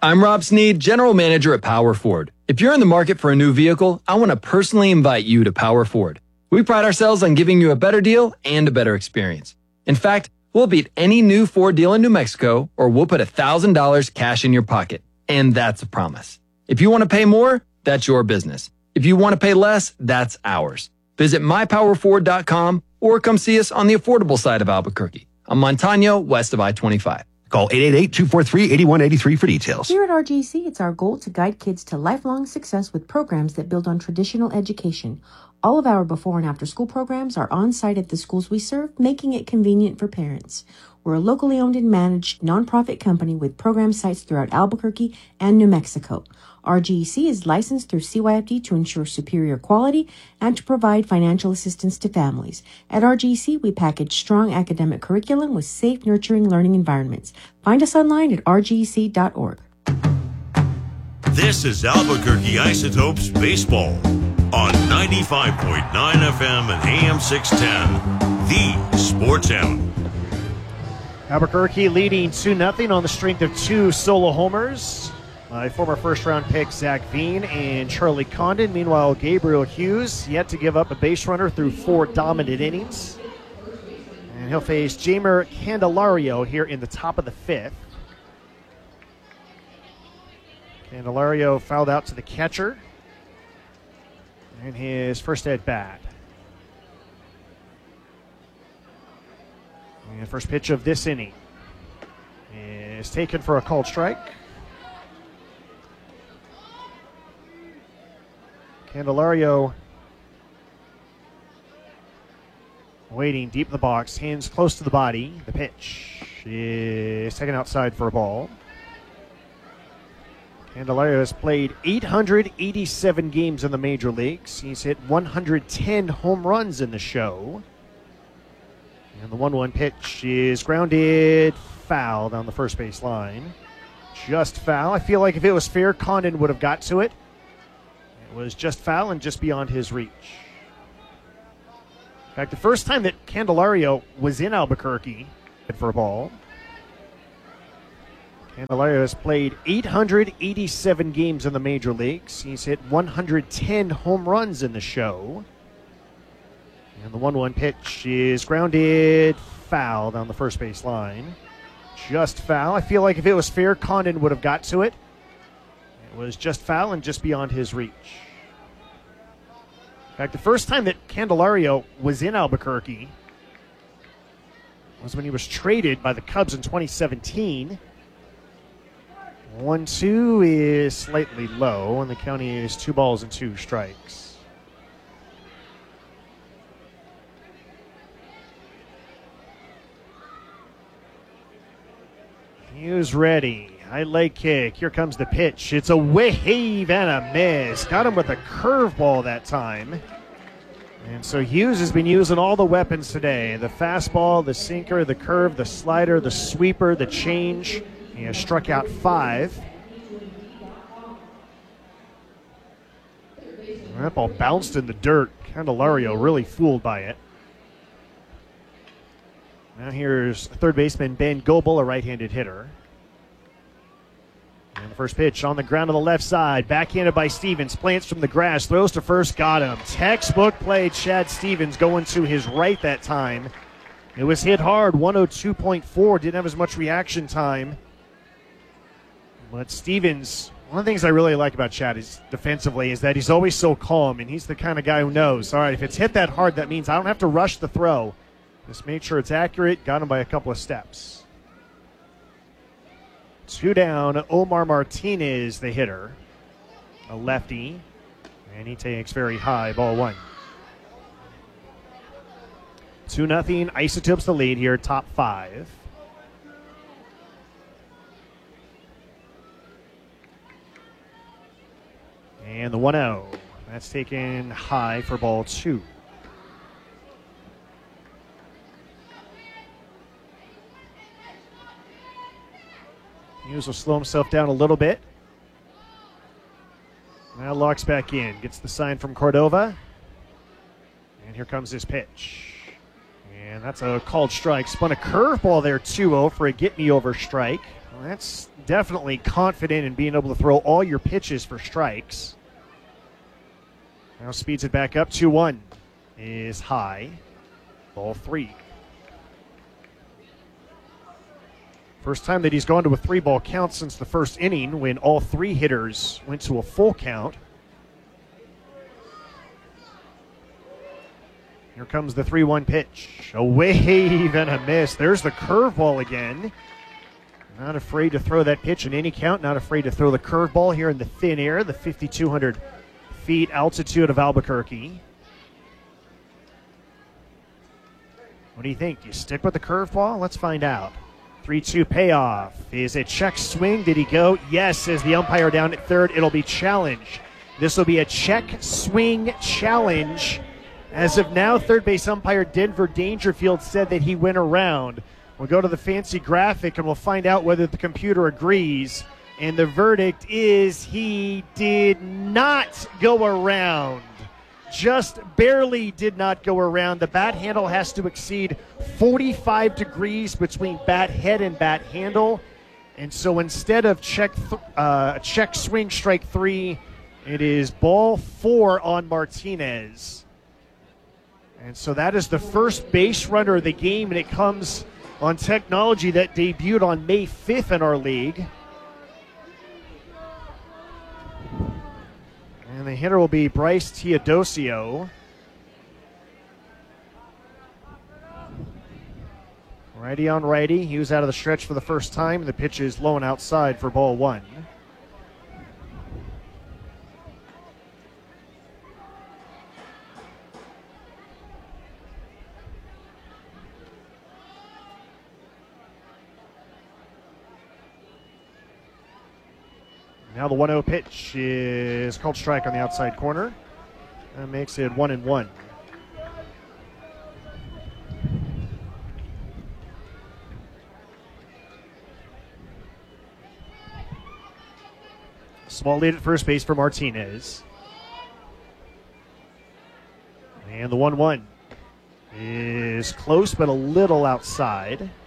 I'm Rob Sneed, General Manager at Power Ford. If you're in the market for a new vehicle, I want to personally invite you to Power Ford. We pride ourselves on giving you a better deal and a better experience. In fact, we'll beat any new Ford deal in New Mexico, or we'll put $1,000 cash in your pocket. And that's a promise. If you want to pay more, that's your business. If you want to pay less, that's ours. Visit mypowerford.com or come see us on the affordable side of Albuquerque, on Montano, west of I-25. Call 888-243-8183 for details. Here at RGC, it's our goal to guide kids to lifelong success with programs that build on traditional education. All of our before and after school programs are on site at the schools we serve, making it convenient for parents. We're a locally owned and managed nonprofit company with program sites throughout Albuquerque and New Mexico. RGC is licensed through CYFD to ensure superior quality and to provide financial assistance to families. At RGC, we package strong academic curriculum with safe, nurturing learning environments. Find us online at rgc.org. This is Albuquerque Isotopes Baseball on 95.9 FM and AM 610, the Sports Sound. Albuquerque leading 2-0 on the strength of 2 solo homers by former first-round pick Zach Veen and Charlie Condon. Meanwhile, Gabriel Hughes yet to give up a base runner through 4 dominant innings. And he'll face Jamer Candelario here in the top of the 5th. Candelario fouled out to the catcher in his first at bat. And the first pitch of this inning is taken for a called strike. Candelario waiting deep in the box, hands close to the body. The pitch is taken outside for a ball. Candelario has played 887 games in the major leagues. He's hit 110 home runs in the show. And the 1-1 pitch is grounded foul down the first base line. Just foul. I feel like if it was fair, Condon would have got to it. It was just foul and just beyond his reach. In fact, the first time that Candelario was in Albuquerque for a ball. Candelario has played 887 games in the major leagues. He's hit 110 home runs in the show. And the 1-1 pitch is grounded foul down the first base line. Just foul. I feel like if it was fair, Condon would have got to it. It was just foul and just beyond his reach. In fact, the first time that Candelario was in Albuquerque was when he was traded by the Cubs in 2017. 1-2 is slightly low, and the count is 2 balls and 2 strikes. Hughes ready. High leg kick. Here comes the pitch. It's a wave and a miss. Got him with a curveball that time. And so Hughes has been using all the weapons today. The fastball, the sinker, the curve, the slider, the sweeper, the change. He has struck out 5. That ball bounced in the dirt. Candelario really fooled by it. Now here's third baseman Ben Goebel, a right-handed hitter. And the first pitch on the ground on the left side. Backhanded by Stevens. Plants from the grass. Throws to first. Got him. Textbook play. Chad Stevens going to his right that time. It was hit hard. 102.4. Didn't have as much reaction time. But Stevens, one of the things I really like about Chad is defensively is that he's always so calm. And he's the kind of guy who knows, all right, if it's hit that hard, that means I don't have to rush the throw. Just make sure it's accurate. Got him by a couple of steps. 2 down. Omar Martinez, the hitter. A lefty. And he takes very high. Ball 1. 2-0. Isotopes the lead here. Top 5. And the 1-0. That's taken high for ball 2. Hughes will slow himself down a little bit. Now locks back in. Gets the sign from Cordova. And here comes his pitch. And that's a called strike. Spun a curveball there, 2-0 for a get-me-over strike. Well, that's definitely confident in being able to throw all your pitches for strikes. Now speeds it back up. 2-1 is high. Ball 3. First time that he's gone to a 3-ball count since the first inning when all 3 hitters went to a full count. Here comes the 3-1 pitch. A wave and a miss. There's the curveball again. Not afraid to throw that pitch in any count. Not afraid to throw the curveball here in the thin air, the 5,200 feet altitude of Albuquerque. What do you think? Do you stick with the curveball? Let's find out. 3-2 payoff. Is it check swing? Did he go? Yes, says the umpire down at third. It'll be challenge. This will be a check swing challenge. As of now, third base umpire Denver Dangerfield said that he went around. We'll go to the fancy graphic and we'll find out whether the computer agrees. And the verdict is he did not go around. Just barely did not go around. The bat handle has to exceed 45 degrees between bat head and bat handle. And so instead of check swing strike 3, it is ball 4 on Martinez. And so that is the first base runner of the game, and it comes on technology that debuted on May 5th in our league. And the hitter will be Bryce Teodosio. Righty on righty. He was out of the stretch for the first time. The pitch is low and outside for ball 1. Now the 1-0 pitch is called strike on the outside corner. That makes it 1-1. Small lead at first base for Martinez. And the 1-1 is close but a little outside.